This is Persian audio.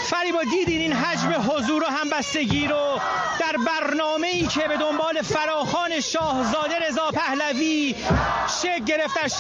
فریبا دیدین این حجم حضور و همبستگی رو در برنامه‌ای که به دنبال فراخوان شاهزاده رضا پهلوی شکل گرفت.